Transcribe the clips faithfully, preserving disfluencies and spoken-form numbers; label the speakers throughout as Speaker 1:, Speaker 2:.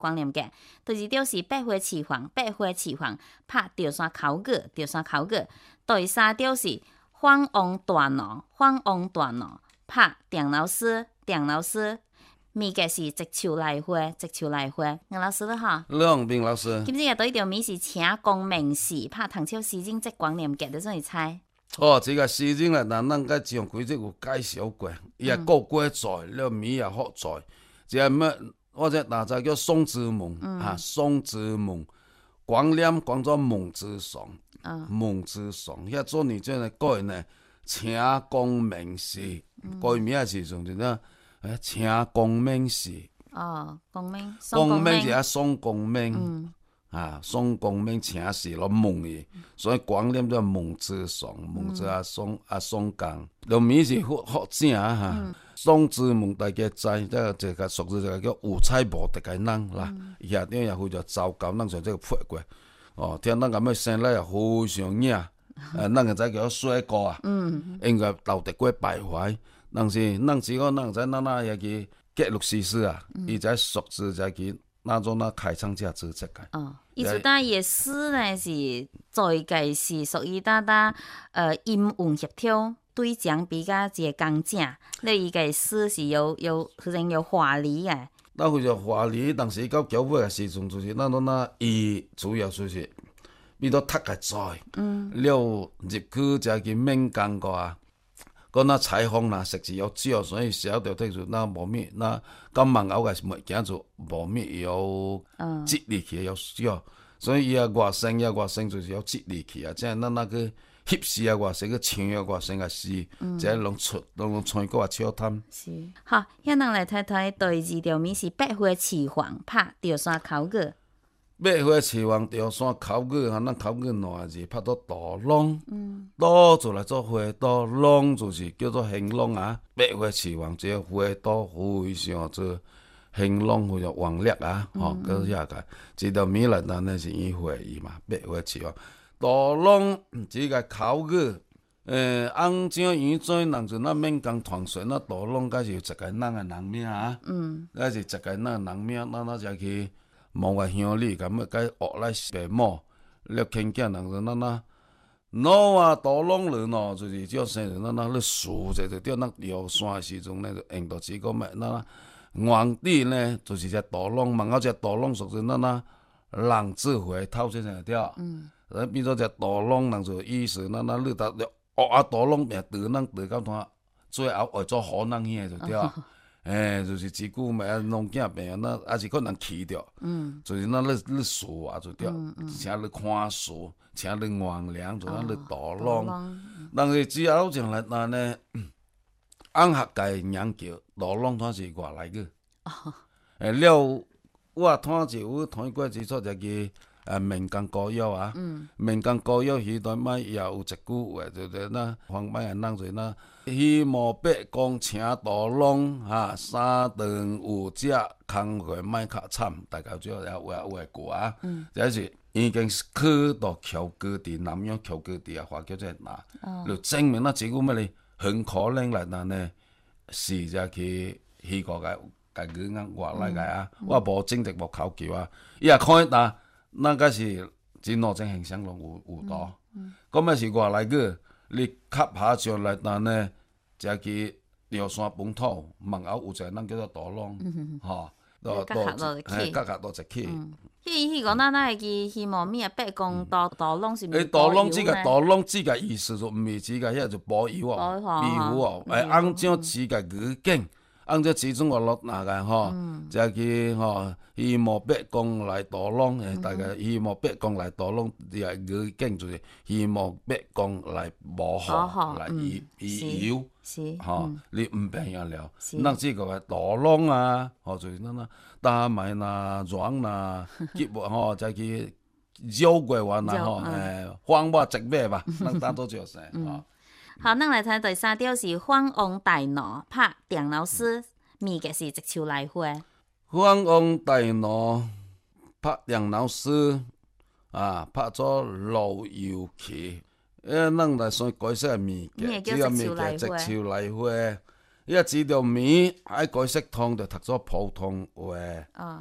Speaker 1: 光念節，就是表示百花齊放，百花齊放，拍潮汕口語，潮汕口語。第三表示放翁大挪，放翁大挪，拍鄭老師，鄭老師。咪嘅是植樹來花，植樹來花。吳老師啦哈，
Speaker 2: 梁斌老師，
Speaker 1: 今日對條咪是請公明示，拍唐朝詩人即光念節，你怎會猜？
Speaker 2: 哦，這個詩人咧，咱咱個上規則有介紹過，伊也過過在，了米也好在，即係咩？我只哪隻叫宋之夢、嗯、啊？宋之夢，光念講做夢之上，夢、哦、之上，遐做呢即係改呢，請公明示，改名嘅時陣就咧，誒，請公明示。哦，
Speaker 1: 公明，
Speaker 2: 公明就係宋公明。嗯啊，宋公明請示咯夢嘅，所以光念咗夢之上，夢之阿宋阿宋公，就名是好好正哈。宋之夢大家知，即係這個屬於這個叫有才無德嘅人啦。遐啲也會叫糟糕，咱上這個破過。哦，聽咱咁樣生來也好上癮，誒，咱個仔叫衰哥啊，應該道德過敗壞，但是咱只個咱仔咱那也去結律事實啊，伊在屬於在去。那種那開창者之職嘅。
Speaker 1: 哦，意思但係詩呢是在嘅是屬於大大呃音韻協調，對仗比較一個工整。你伊嘅詩是有有可能有華麗嘅。
Speaker 2: 那佢就華麗，但是到結尾嘅時陣就是那種那伊主要就是變到讀個在，嗯，了入去就去免講個啊。嗰那採訪啦，食字有少，所以少條睇住那無咩，那咁慢咬嘅物件就無咩有節力氣有少，所以伊啊外省啊外省就是有節力氣啊，即係咱那個翕詩啊外省個唱啊外省個詩，即係攏出攏唱歌啊笑談。是，
Speaker 1: 好，遐人來睇睇第二條咪是百花齊放，拍潮汕口語。
Speaker 2: 百花齊放潮汕口語，咱口語兩個字拍到稻浪，稻就來做花稻，浪就是叫做興浪啊。百花齊放，即個花稻非常做興浪，非常旺烈啊！吼，嗰遐個，這條名來當然是因花意嘛。百花齊放，稻浪即個口語，誒，紅掌圓嘴，人就那免講傳說，那稻浪該是一個人嘅人名啊，該是一個人嘅人名，咱那就去。某個鄉里咁啊，該學來白毛，了聽見人就那那，喏啊，稻浪了喏，就是叫生人那那咧樹就就叫那遊山時陣咧，就用到這個咩那原地咧，就是隻稻浪，問我隻稻浪屬於那那人智慧透出嚟條，嗯，變咗隻稻浪人就意思那那你得學啊稻浪變對人對到他最後會做好人嘢就條。誒、欸，就是只顧咪弄囝病，那還是可能去掉，嗯，就是那咧咧樹啊，就掉，請你看樹，請你原諒，就那咧稻浪。但是之後上來那呢，按學界研究，稻浪它是外來語。誒了，我睇就有睇過之初就叫誒閩江歌謠啊，閩江歌謠迄段咪也有一句話，就就那黃擺人人就那。希望北江請稻浪哈，三頓有隻空會賣較慘，大家主要有有會過啊。嗯，這是已經是去到橋高地南洋橋高地啊，話叫做哪，就證明那這個乜哩很可能來那呢，是就去迄個個個語言外來個啊，我無證實無考究啊，伊也看那那個是真路真現象攏有有多，咁咪是外來個。你吸下上來，但呢，就去潮汕本土，門口有一個人叫做稻浪，吼，到到誒，隔下到一起。
Speaker 1: 迄迄個咱咱會記希望咩啊？北江稻稻浪是毋是？
Speaker 2: 誒，稻浪指個稻浪指個意思就毋是指個遐就保佑哦，庇護哦，誒，按照指個語境。按照其中個落那個吼，就去吼，希望北江來稻浪，誒，大家希望北江來稻浪，啲係語境就是希望北江來保護，來醫醫療，吼，你唔病人了，那這個係稻浪啊，吼，就是那那大麥啦、軟啦，結物吼，就去繞過完啦，吼，誒，荒漠植物吧，那當做就成，吼。
Speaker 1: 好，咱來睇第三條是放翁大挪，拍鄭老師，咪嘅是植樹來花。
Speaker 2: 放翁大挪，拍鄭老師，啊，拍咗老油旗，誒，咱來算改寫咪嘅，只有咪嘅植樹來花，伊啊指條咪喺改寫通就讀咗普通話。哦。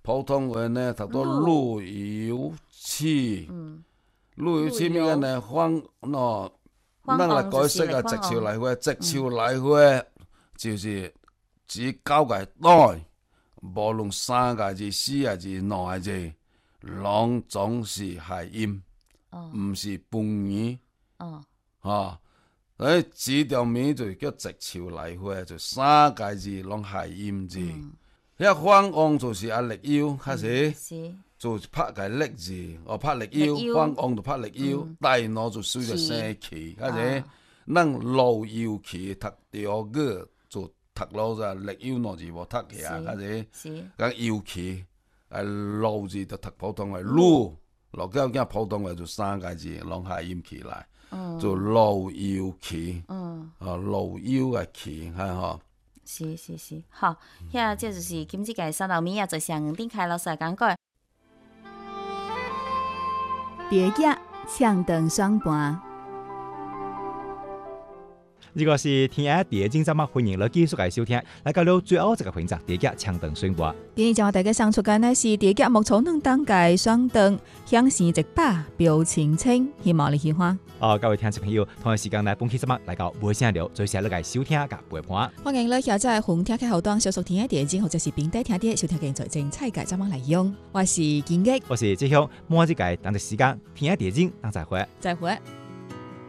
Speaker 2: 普通話呢，讀到路由器。嗯，路由器咩個呢？放喏，咱來解釋啊，直潮來花，直潮來花就是指九個代，無論三個字、四個字、兩個字，攏總是諧音，毋是本語。哦，嚇，所以指條名就叫直潮來花，就三個字攏諧音字。遐放翁就是阿力腰，較實就拍個力字，哦拍力腰，放翁就拍力腰，大腦就屬於生氣，較實。咱路由器讀中語就讀落就力腰兩字無讀起啊，較實。講由器，啊路字就讀普通話路，落到講普通話就三個字攏諧音起來，就路由器，啊路由個器，嚇吼。
Speaker 1: 是是是，好，遐這就是今次個三道米啊，就向丁凱老師講過。
Speaker 3: 蝶仔唱長雙盤。
Speaker 4: 如果是聽下蝶精節目，歡迎你繼續嚟收聽。來到了最後一個環節，蝶仔唱長雙盤。
Speaker 3: 今日將我大家送出嘅呢是蝶仔木草兩當嘅雙燈，響聲一把表情清，希望你喜歡。
Speaker 4: 哦，各位聽眾朋友，同一時間來本期節目來到尾聲了，最後你嚟收聽甲陪伴。
Speaker 3: 歡迎你下載紅聽嘅後端，小熟聽下蝶精或者是平底聽啲收聽嘅最精彩嘅節目內容。我是建益，
Speaker 4: 我是志雄，每一個當地時間聽下蝶精，當再會，
Speaker 3: 再會。